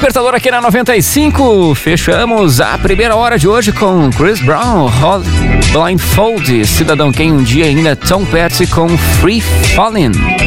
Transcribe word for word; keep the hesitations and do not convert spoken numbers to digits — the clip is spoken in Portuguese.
Despertador aqui na noventa e cinco. Fechamos a primeira hora de hoje com Chris Brown, Blindfold, Cidadão Kane um dia ainda, Tom Petty com Free Fallin'.